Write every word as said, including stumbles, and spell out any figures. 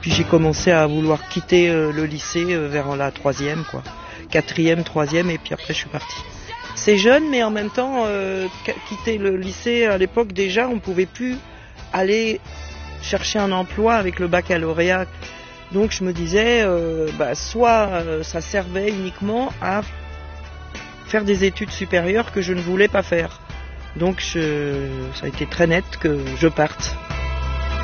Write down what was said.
puis j'ai commencé à vouloir quitter euh, le lycée euh, vers la troisième, quoi. Quatrième, troisième, et puis après je suis partie. C'est jeune, mais en même temps, euh, quitter le lycée à l'époque déjà, on pouvait plus aller chercher un emploi avec le baccalauréat. Donc je me disais, euh, bah, soit euh, ça servait uniquement à faire des études supérieures que je ne voulais pas faire. Donc je, ça a été très net que je parte.